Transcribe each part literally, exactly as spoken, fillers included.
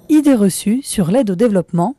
Idées reçues sur l'aide au développement.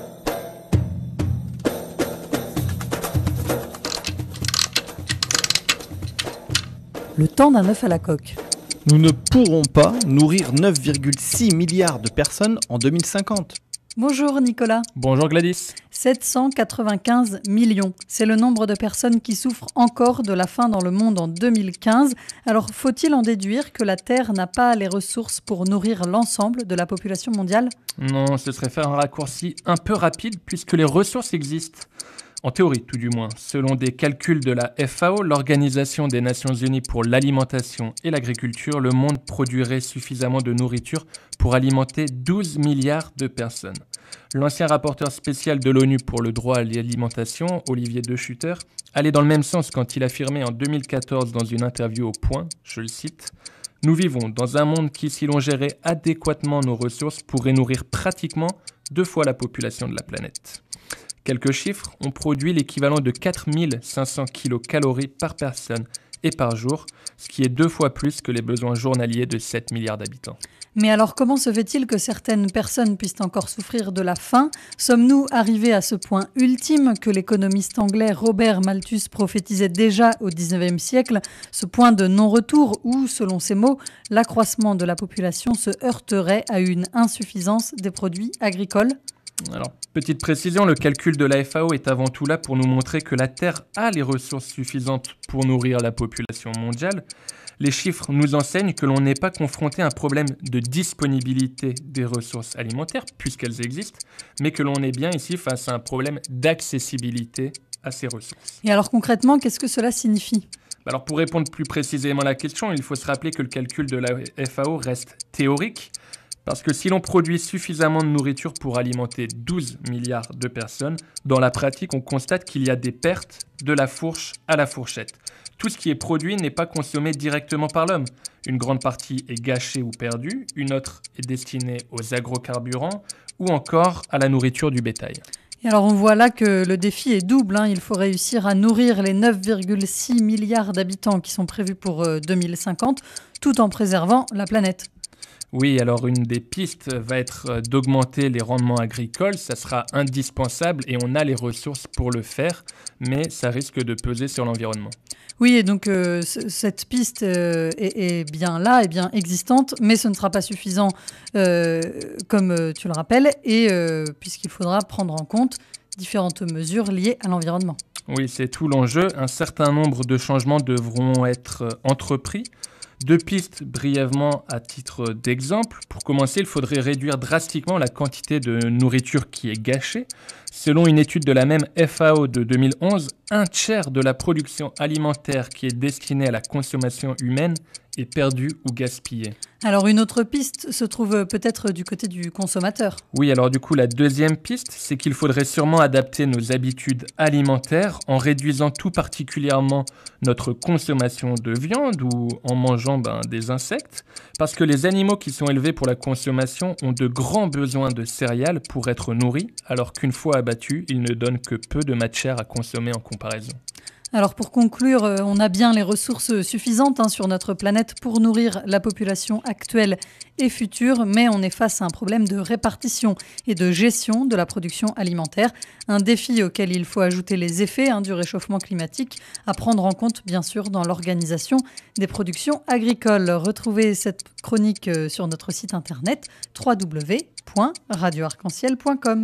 Le temps d'un œuf à la coque. Nous ne pourrons pas nourrir neuf virgule six milliards de personnes en deux mille cinquante. Bonjour Nicolas. Bonjour Gladys. sept cent quatre-vingt-quinze millions, c'est le nombre de personnes qui souffrent encore de la faim dans le monde en deux mille quinze. Alors faut-il en déduire que la Terre n'a pas les ressources pour nourrir l'ensemble de la population mondiale ? Non, ce serait faire un raccourci un peu rapide puisque les ressources existent. En théorie, tout du moins. Selon des calculs de la F A O, l'Organisation des Nations Unies pour l'alimentation et l'agriculture, le monde produirait suffisamment de nourriture pour alimenter douze milliards de personnes. L'ancien rapporteur spécial de l'ONU pour le droit à l'alimentation, Olivier De Schutter, allait dans le même sens quand il affirmait en deux mille quatorze dans une interview au Point, je le cite, « Nous vivons dans un monde qui, si l'on gérait adéquatement nos ressources, pourrait nourrir pratiquement deux fois la population de la planète. » Quelques chiffres, on produit l'équivalent de quatre mille cinq cents kilocalories par personne et par jour, ce qui est deux fois plus que les besoins journaliers de sept milliards d'habitants. Mais alors comment se fait-il que certaines personnes puissent encore souffrir de la faim ? Sommes-nous arrivés à ce point ultime que l'économiste anglais Robert Malthus prophétisait déjà au dix-neuvième siècle, ce point de non-retour où, selon ses mots, l'accroissement de la population se heurterait à une insuffisance des produits agricoles ? Alors, petite précision, le calcul de la F A O est avant tout là pour nous montrer que la Terre a les ressources suffisantes pour nourrir la population mondiale. Les chiffres nous enseignent que l'on n'est pas confronté à un problème de disponibilité des ressources alimentaires, puisqu'elles existent, mais que l'on est bien ici face à un problème d'accessibilité à ces ressources. Et alors concrètement, qu'est-ce que cela signifie ? Alors pour répondre plus précisément à la question, il faut se rappeler que le calcul de la F A O reste théorique, parce que si l'on produit suffisamment de nourriture pour alimenter douze milliards de personnes, dans la pratique, on constate qu'il y a des pertes de la fourche à la fourchette. Tout ce qui est produit n'est pas consommé directement par l'homme. Une grande partie est gâchée ou perdue, une autre est destinée aux agrocarburants ou encore à la nourriture du bétail. Et alors on voit là que le défi est double, hein. Il faut réussir à nourrir les neuf virgule six milliards d'habitants qui sont prévus pour euh, deux mille cinquante, tout en préservant la planète. Oui, alors une des pistes va être d'augmenter les rendements agricoles, ça sera indispensable et on a les ressources pour le faire, mais ça risque de peser sur l'environnement. Oui, et donc euh, c- cette piste euh, est, est bien là, est bien existante, mais ce ne sera pas suffisant, euh, comme euh, tu le rappelles, et euh, puisqu'il faudra prendre en compte différentes mesures liées à l'environnement. Oui, c'est tout l'enjeu. Un certain nombre de changements devront être entrepris. Deux pistes brièvement à titre d'exemple. Pour commencer, il faudrait réduire drastiquement la quantité de nourriture qui est gâchée. Selon une étude de la même F A O de deux mille onze, un tiers de la production alimentaire qui est destinée à la consommation humaine est perdue ou gaspillée. Alors une autre piste se trouve peut-être du côté du consommateur. Oui, alors du coup, la deuxième piste, c'est qu'il faudrait sûrement adapter nos habitudes alimentaires en réduisant tout particulièrement notre consommation de viande ou en mangeant ben, des insectes, parce que les animaux qui sont élevés pour la consommation ont de grands besoins de céréales pour être nourris, alors qu'une fois abattus, ils ne donnent que peu de matière à consommer en comparaison. Alors pour conclure, euh, on a bien les ressources suffisantes hein, sur notre planète pour nourrir la population actuelle et future, mais on est face à un problème de répartition et de gestion de la production alimentaire. Un défi auquel il faut ajouter les effets hein, du réchauffement climatique à prendre en compte bien sûr dans l'organisation des productions agricoles. Retrouvez cette chronique euh, sur notre site internet w w w point radio arc en ciel point com.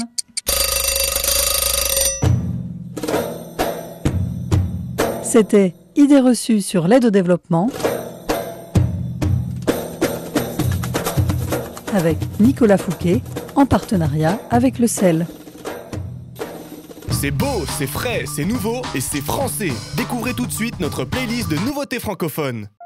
C'était Idées reçues sur l'aide au développement avec Nicolas Fouquet en partenariat avec le C E L. C'est beau, c'est frais, c'est nouveau et c'est français. Découvrez tout de suite notre playlist de nouveautés francophones.